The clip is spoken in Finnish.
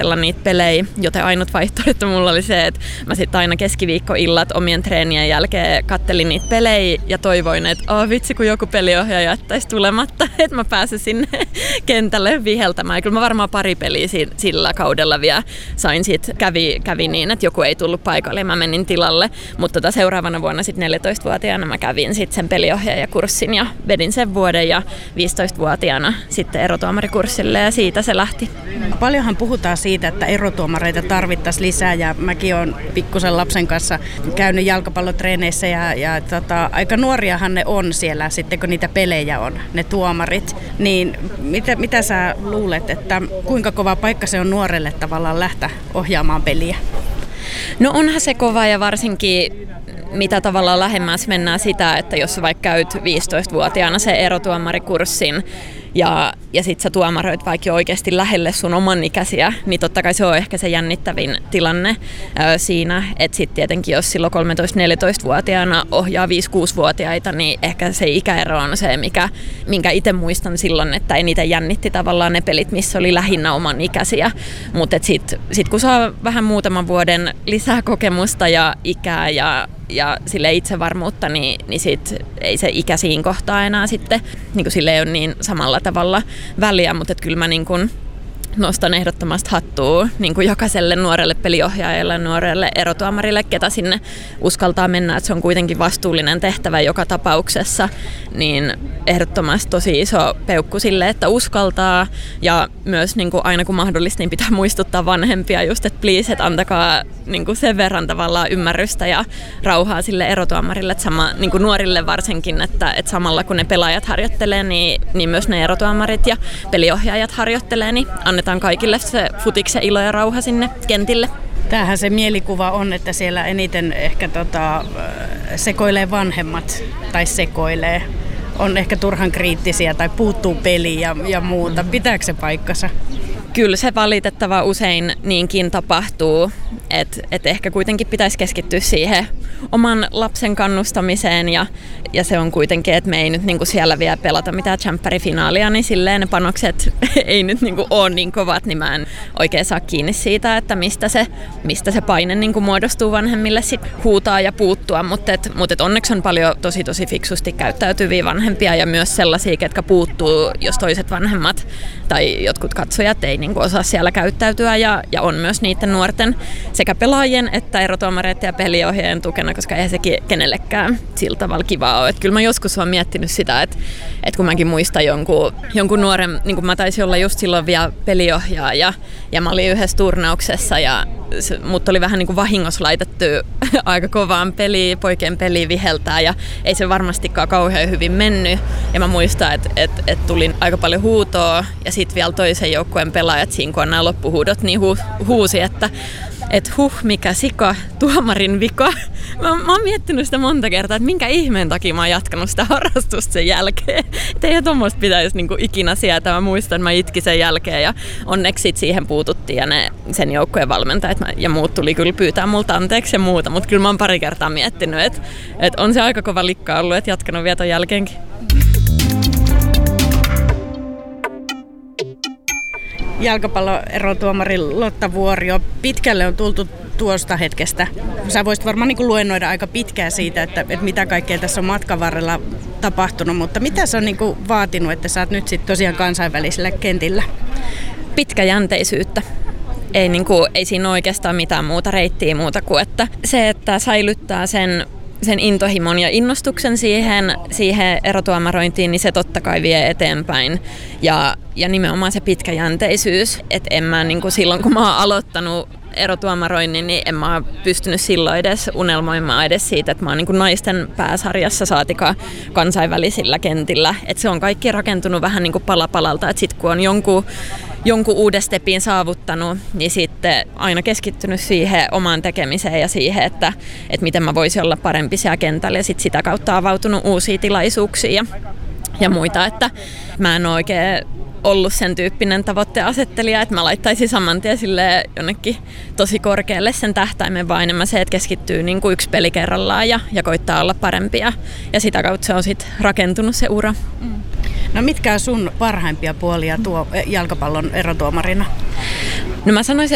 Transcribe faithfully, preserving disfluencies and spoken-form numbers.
katsella niitä pelejä, joten ainut vaihtoehto mulla oli se, että mä sitten aina keskiviikkoillat omien treenien jälkeen kattelin niitä pelejä ja toivoin, että oh, vitsi kun joku peliohjaaja jättäisi tulematta, että mä pääsen sinne kentälle viheltämään. Ja kyllä mä varmaan pari peliä sillä kaudella vielä sain siitä, kävi, kävi niin, että joku ei tullut paikalle ja mä menin tilalle, mutta tota seuraavana vuonna sitten neljätoistavuotiaana mä kävin sitten sen peliohjaajakurssin ja vedin sen vuoden ja viisitoistavuotiaana sitten erotuomarikurssille ja siitä se lähti. Paljonhan puhutaan siitä, että erotuomareita tarvittaisiin lisää ja mäkin olen pikkusen lapsen kanssa käynyt jalkapallotreeneissä ja, ja tota, aika nuoriahan ne on siellä sitten kun niitä pelejä on, ne tuomarit. Niin mitä, mitä sä luulet, että kuinka kova paikka se on nuorelle tavallaan lähteä ohjaamaan peliä? No onhan se kova ja varsinkin mitä tavallaan lähemmäs mennään sitä, että jos sä vaikka käyt viisitoistavuotiaana se erotuomarikurssin ja, ja sit sä tuomaroit vaikka oikeasti lähelle sun oman ikäisiä, niin totta kai se on ehkä se jännittävin tilanne ää, siinä, että sit tietenkin jos silloin kolmetoista-neljätoistavuotiaana ohjaa viisi-kuusivuotiaita, niin ehkä se ikäero on se, mikä, minkä itse muistan silloin, että eniten jännitti tavallaan ne pelit, missä oli lähinnä oman ikäisiä, mutta sit, sit kun saa vähän muutaman vuoden lisää kokemusta ja ikää ja ja sille itsevarmuutta, niin, niin sit ei se ikä siinä kohtaa enää sitten, niin kuin sille ei ole niin samalla tavalla väliä, mutta kyllä mä niin kuin nostan ehdottomasti hattua niin kuin jokaiselle nuorelle peliohjaajalle ja nuorelle erotuomarille, ketä sinne uskaltaa mennä, että se on kuitenkin vastuullinen tehtävä joka tapauksessa, niin ehdottomasti tosi iso peukku sille, että uskaltaa ja myös niin kuin aina kun mahdollista, niin pitää muistuttaa vanhempia just, että please, että antakaa niin kuin sen verran tavallaan ymmärrystä ja rauhaa sille erotuomarille, että sama, niin kuin nuorille varsinkin, että, että samalla kun ne pelaajat harjoittelee, niin, niin myös ne erotuomarit ja peliohjaajat harjoittelee, niin annetaan kaikille se futiksen ilo ja rauha sinne kentille. Tämähän se mielikuva on, että siellä eniten ehkä tota, sekoilee vanhemmat tai sekoilee. On ehkä turhan kriittisiä tai puuttuu peli ja, ja muuta. Pitääkö se paikkansa? Kyllä se valitettava usein niinkin tapahtuu, että et ehkä kuitenkin pitäisi keskittyä siihen oman lapsen kannustamiseen ja, ja se on kuitenkin, että me ei nyt niinku siellä vielä pelata mitään tsempparifinaalia, niin silleen ne panokset ei nyt niinku ole niin kovat, niin mä en oikein saa kiinni siitä, että mistä se, mistä se paine niinku muodostuu vanhemmille sit huutaa ja puuttua, mutta et, mut et onneksi on paljon tosi tosi fiksusti käyttäytyviä vanhempia ja myös sellaisia, ketkä puuttuu, jos toiset vanhemmat tai jotkut katsojat ei niinku osaa siellä käyttäytyä ja, ja on myös niiden nuorten sekä pelaajien että erotuomareiden ja peliohjaajien tukena, koska eihän se kenellekään sillä tavalla kivaa ole. Et kyllä mä joskus olen miettinyt sitä, että, että kun mäkin muistan jonkun, jonkun nuoren, niin kuin mä taisin olla just silloin vielä peliohjaaja ja mä olin yhdessä turnauksessa ja se, mut oli vähän niin kuin vahingossa laitettu aika kovaan peliin, poikien peliin viheltää ja ei se varmastikaan kauhean hyvin mennyt. Ja mä muistan, että et, et tuli aika paljon huutoa ja sitten vielä toisen joukkueen pelaajat siinä, kun on nämä loppuhuudot, niin hu, huusi, että et huh, mikä sika, tuomarin vika. Mä, mä oon miettinyt sitä monta kertaa, että minkä ihmeen takia mä oon jatkanut sitä harrastusta sen jälkeen. Että ei tuommoista pitäisi niinku ikinä sietää. Mä muistan, että mä itkin sen jälkeen ja onneksi sit siihen puututtiin ja ne, sen joukkueen valmentajat ja muut tuli kyllä pyytää multa anteeksi ja muuta. Mutta kyllä mä oon pari kertaa miettinyt, että et on se aika kova likka ollut, että jatkanut vielä ton jälkeenkin. Jalkapalloerotuomari Lotta Vuorio, pitkälle on tultu tuosta hetkestä. Sä voisit varmaan niin kuin luennoida aika pitkään siitä, että, että mitä kaikkea tässä on matkan varrella tapahtunut, mutta mitä se on niin kuin vaatinut, että sä oot nyt sitten tosiaan kansainvälisellä kentillä? Pitkäjänteisyyttä. Ei, niin kuin, ei siinä oikeastaan mitään muuta reittiä muuta kuin, että se, että säilyttää sen sen intohimon ja innostuksen siihen, siihen erotuomarointiin, niin se totta kai vie eteenpäin. Ja, ja nimenomaan se pitkäjänteisyys, että en mä niin kuin silloin, kun mä oon aloittanut erotuomaroinnin, niin en mä ole pystynyt silloin edes unelmoimaan edes siitä, että mä oon niin kuin naisten pääsarjassa saatikaan kansainvälisillä kentillä. Että se on kaikki rakentunut vähän niin kuin pala palalta, että sit kun on jonkun jonkun uuden stepin saavuttanut, niin sitten aina keskittynyt siihen omaan tekemiseen ja siihen, että, että miten mä voisin olla parempi siellä kentällä ja sit sitä kautta avautunut uusia tilaisuuksia ja, ja muita, että mä en oikein ollut sen tyyppinen tavoitteasettelija, että mä laittaisin saman tien jonnekin tosi korkealle sen tähtäimen, vaan enemmän se, että keskittyy niin kuin yksi peli kerrallaan ja, ja koittaa olla parempia ja sitä kautta se on sitten rakentunut se ura. Mm. No mitkä on sun parhaimpia puolia tuo jalkapallon erotuomarina? No mä sanoisin,